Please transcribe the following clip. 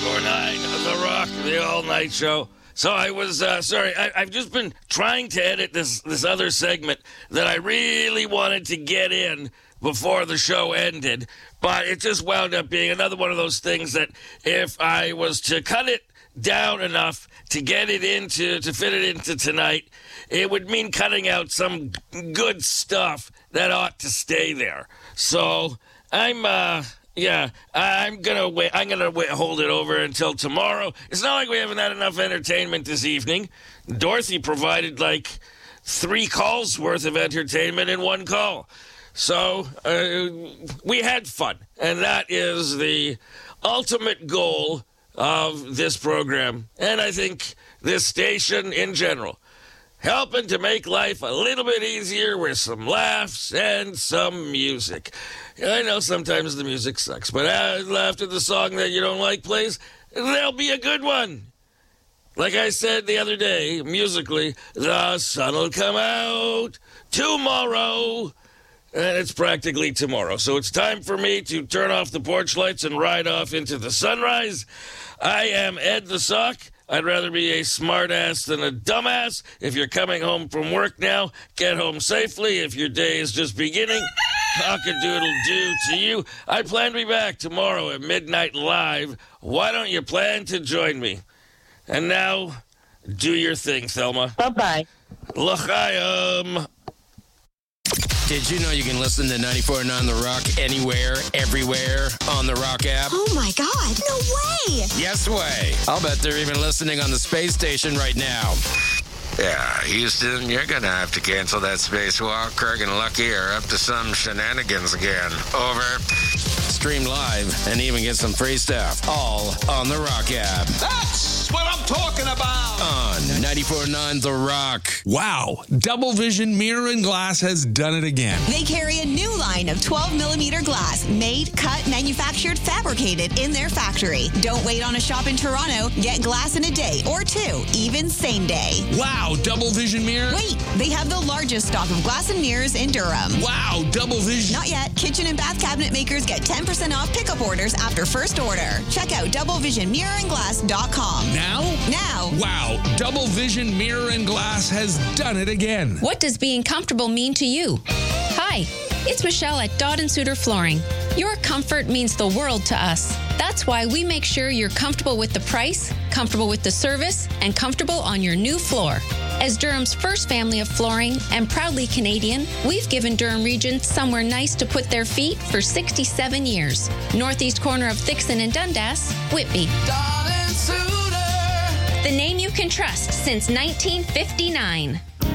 94.9 The Rock, the all-night show. So I was, I've just been trying to edit this other segment that I really wanted to get in before the show ended, but it just wound up being another one of those things that if I was to cut it down enough to get it to fit it into tonight, it would mean cutting out some good stuff that ought to stay there. So I'm gonna wait. Hold it over until tomorrow. It's not like we haven't had enough entertainment this evening. Dorothy provided like 3 calls worth of entertainment in one call. So we had fun, and that is the ultimate goal of this program, and I think this station in general, helping to make life a little bit easier with some laughs and some music. I know sometimes the music sucks, but after the song that you don't like plays, there'll be a good one. Like I said the other day, musically, the sun'll come out tomorrow. And it's practically tomorrow. So it's time for me to turn off the porch lights and ride off into the sunrise. I am Ed the Sock. I'd rather be a smartass than a dumbass. If you're coming home from work now, get home safely. If your day is just beginning, cock-a-doodle-doo to you. I plan to be back tomorrow at midnight live. Why don't you plan to join me? And now, do your thing, Thelma. Bye-bye. L'chaim. Did you know you can listen to 94.9 The Rock anywhere, everywhere on the Rock app? Oh my God, no way! Yes way. I'll bet they're even listening on the space station right now. Yeah, Houston, you're gonna have to cancel that spacewalk. Craig and Lucky are up to some shenanigans again. Over. Stream live and even get some free stuff. All on the Rock app. That's what I'm talking about! On 94.9 The Rock. Wow, Double Vision Mirror and Glass has done it again. They carry a new line of 12-millimeter glass, made, cut, manufactured, fabricated in their factory. Don't wait on a shop in Toronto. Get glass in a day or 2, even same day. Wow, Double Vision Mirror. Wait, they have the largest stock of glass and mirrors in Durham. Wow, Double Vision. Not yet. Kitchen and bath cabinet makers get 10% off pickup orders after first order. Check out doublevisionmirrorandglass.com. Now. Wow, Double Vision Mirror and Glass has done it again. What does being comfortable mean to you? Hi, it's Michelle at Dodd & Suter Flooring. Your comfort means the world to us. That's why we make sure you're comfortable with the price, comfortable with the service, and comfortable on your new floor. As Durham's first family of flooring and proudly Canadian, we've given Durham Region somewhere nice to put their feet for 67 years. Northeast corner of Thixon and Dundas, Whitby. Dodd & Suter. The name you can trust since 1959.